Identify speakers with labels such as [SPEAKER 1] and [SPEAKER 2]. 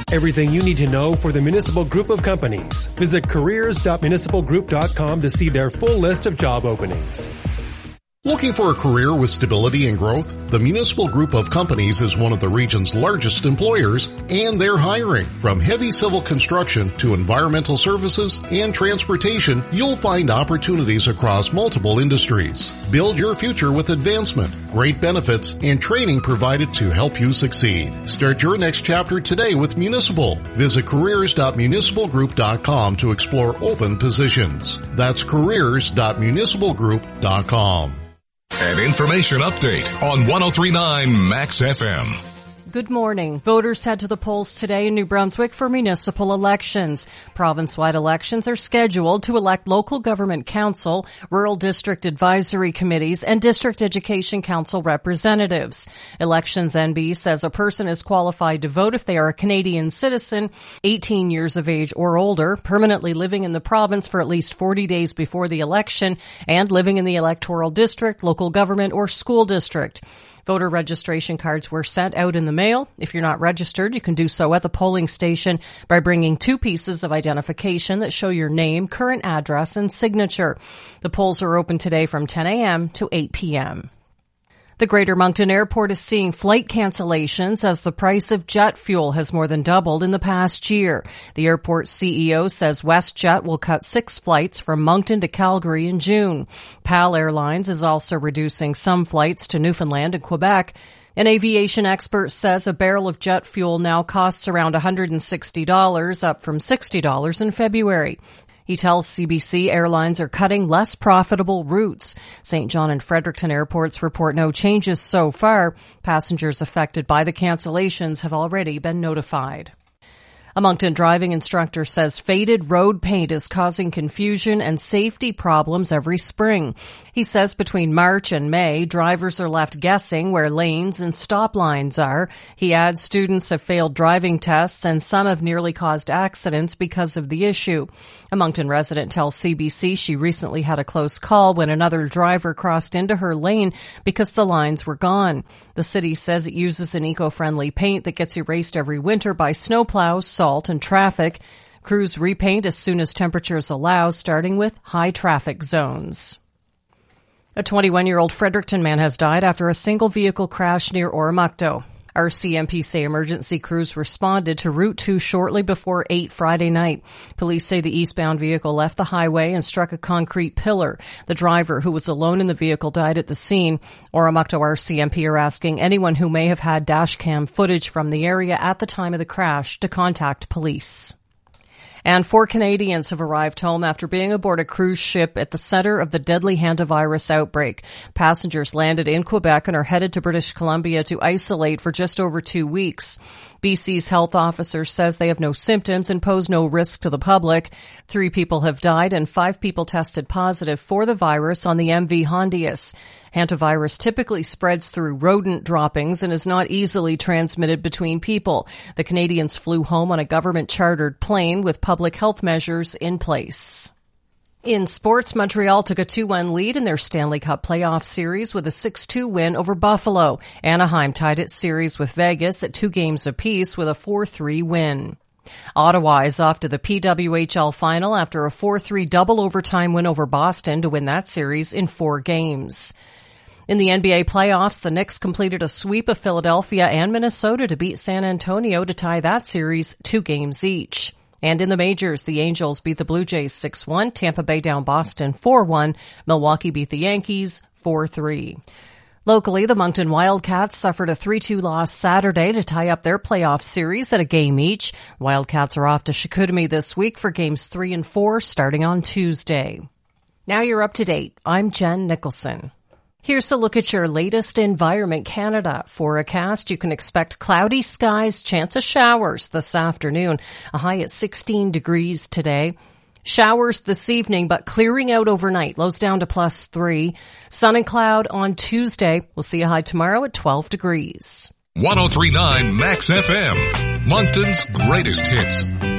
[SPEAKER 1] Everything you need to know for the Municipal Group of Companies. Visit careers.municipalgroup.com to see their full list of job openings.
[SPEAKER 2] Looking for a career with stability and growth? The Municipal Group of Companies is one of the region's largest employers, and they're hiring. From heavy civil construction to environmental services and transportation, you'll find opportunities across multiple industries. Build your future with advancement, great benefits, and training provided to help you succeed. Start your next chapter today with Municipal. Visit careers.municipalgroup.com to explore open positions. That's careers.municipalgroup.com.
[SPEAKER 3] An information update on 103.9 Max FM.
[SPEAKER 4] Good morning. Voters head to the polls today in New Brunswick for municipal elections. Province-wide elections are scheduled to elect local government council, rural district advisory committees, and district education council representatives. Elections NB says a person is qualified to vote if they are a Canadian citizen, 18 years of age or older, permanently living in the province for at least 40 days before the election, and living in the electoral district, local government, or school district. Voter registration cards were sent out in the mail. If you're not registered, you can do so at the polling station by bringing 2 pieces of identification that show your name, current address, and signature. The polls are open today from 10 a.m. to 8 p.m. The Greater Moncton Airport is seeing flight cancellations as the price of jet fuel has more than doubled in the past year. The airport CEO says WestJet will cut 6 flights from Moncton to Calgary in June. PAL Airlines is also reducing some flights to Newfoundland and Quebec. An aviation expert says a barrel of jet fuel now costs around $160, up from $60 in February. He tells CBC airlines are cutting less profitable routes. St. John and Fredericton airports report no changes so far. Passengers affected by the cancellations have already been notified. A Moncton driving instructor says faded road paint is causing confusion and safety problems every spring. He says between March and May, drivers are left guessing where lanes and stop lines are. He adds students have failed driving tests and some have nearly caused accidents because of the issue. A Moncton resident tells CBC she recently had a close call when another driver crossed into her lane because the lines were gone. The city says it uses an eco-friendly paint that gets erased every winter by snowplows, salt, and traffic. Crews repaint as soon as temperatures allow, starting with high traffic zones. A 21-year-old Fredericton man has died after a single vehicle crash near Oromocto. RCMP say emergency crews responded to Route 2 shortly before 8 Friday night. Police say the eastbound vehicle left the highway and struck a concrete pillar. The driver, who was alone in the vehicle, died at the scene. Oromocto RCMP are asking anyone who may have had dashcam footage from the area at the time of the crash to contact police. And 4 Canadians have arrived home after being aboard a cruise ship at the center of the deadly hantavirus outbreak. Passengers landed in Quebec and are headed to British Columbia to isolate for just over 2 weeks. BC's health officer says they have no symptoms and pose no risk to the public. 3 people have died and 5 people tested positive for the virus on the MV Hondius. Hantavirus typically spreads through rodent droppings and is not easily transmitted between people. The Canadians flew home on a government-chartered plane with public health measures in place. In sports, Montreal took a 2-1 lead in their Stanley Cup playoff series with a 6-2 win over Buffalo. Anaheim tied its series with Vegas at 2 games apiece with a 4-3 win. Ottawa is off to the PWHL final after a 4-3 double overtime win over Boston to win that series in 4 games. In the NBA playoffs, the Knicks completed a sweep of Philadelphia and Minnesota to beat San Antonio to tie that series 2 games each. And in the majors, the Angels beat the Blue Jays 6-1, Tampa Bay down Boston 4-1, Milwaukee beat the Yankees 4-3. Locally, the Moncton Wildcats suffered a 3-2 loss Saturday to tie up their playoff series at a game each. Wildcats are off to Chicoutimi this week for games 3 and 4 starting on Tuesday. Now you're up to date. I'm Jen Nicholson. Here's a look at your latest Environment Canada forecast. You can expect cloudy skies, chance of showers this afternoon, a high at 16 degrees today. Showers this evening, but clearing out overnight, lows down to +3. Sun and cloud on Tuesday. We'll see a high tomorrow at 12 degrees.
[SPEAKER 3] 103.9 Max FM, Moncton's greatest hits.